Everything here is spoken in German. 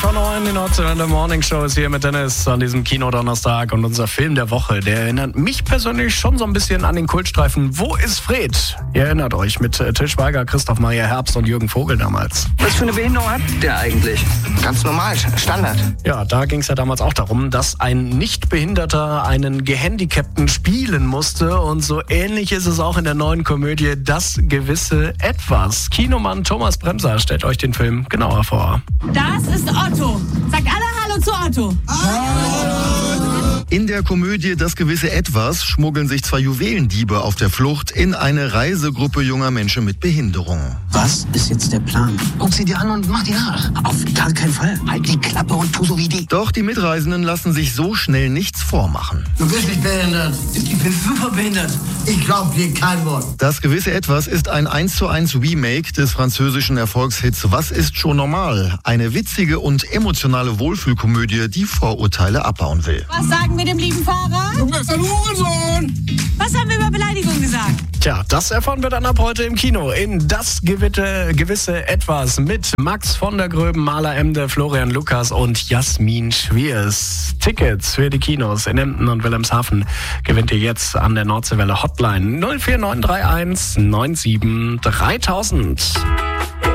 Von 9 die Nordwelle Morning Show ist hier mit Dennis an diesem Kinodonnerstag und unser Film der Woche, der erinnert mich persönlich schon so ein bisschen an den Kultstreifen Wo ist Fred? Ihr erinnert euch mit Til Schweiger, Christoph Maria Herbst und Jürgen Vogel damals. Was für eine Behinderung hat der eigentlich? Ganz normal, Standard. Ja, da ging es ja damals auch darum, dass ein Nichtbehinderter einen Gehandicapten spielen musste und so ähnlich ist es auch in der neuen Komödie Das gewisse Etwas. Kinomann Thomas Bremser stellt euch den Film genauer vor. Das ist Otto. Sagt alle Hallo zu Otto. In der Komödie Das gewisse Etwas schmuggeln sich zwei Juwelendiebe auf der Flucht in eine Reisegruppe junger Menschen mit Behinderung. Was ist jetzt der Plan? Guck sie dir an und mach die nach. Auf gar keinen Fall. Halt die Klappe und tu so wie die. Doch die Mitreisenden lassen sich so schnell nichts vormachen. Du bist nicht behindert. Ich bin super behindert. Ich glaub dir kein Wort. Das gewisse Etwas ist ein 1:1 Remake des französischen Erfolgshits Was ist schon normal? Eine witzige und emotionale Wohlfühlkomödie, die Vorurteile abbauen will. Was sagen wir dem lieben Fahrer? Du bist ein Hurensohn. Was haben wir über Beleidigung gesagt? Tja, das erfahren wir dann ab heute im Kino in Das gewisse Etwas mit Max von der Gröben, Maler Emde, Florian Lukas und Jasmin Schwiers. Tickets für die Kinos in Emden und Wilhelmshaven gewinnt ihr jetzt an der Nordseewelle Hotline 04931 97 3000.